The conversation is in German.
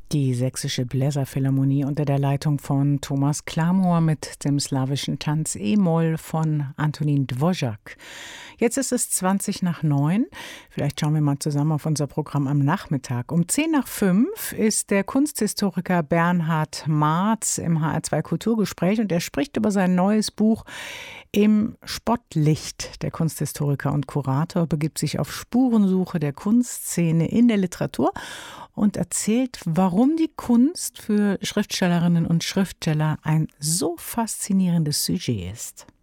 Die Sächsische Bläserphilharmonie unter der Leitung von Thomas Klamor mit dem slawischen Tanz E-Moll von Antonín Dvořák. Jetzt ist es 20:09. Vielleicht schauen wir mal zusammen auf unser Programm am Nachmittag. Um 10:05 ist der Kunsthistoriker Bernhard Marz im HR2 Kulturgespräch und er spricht über sein neues Buch Im Spottlicht. Der Kunsthistoriker und Kurator begibt sich auf Spurensuche der Kunstszene in der Literatur und erzählt, warum die Kunst für Schriftstellerinnen und Schriftsteller ein so faszinierendes Sujet ist.